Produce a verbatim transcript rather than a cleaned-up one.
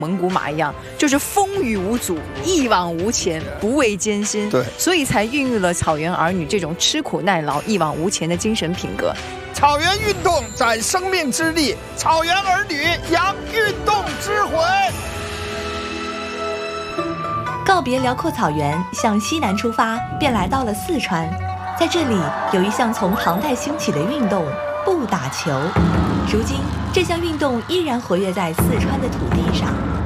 蒙古马一样，就是风雨无阻、一往无前、不畏艰辛。 对， 所以才孕育了草原儿女这种吃苦耐劳、一往无前的精神品格。 草原运动展生命之力，草原儿女扬运动之魂。 告别辽阔草原，向西南出发，便来到了四川。在这里，有一项从唐代兴起的运动——步打球。如今，这项运动依然活跃在四川的土地上。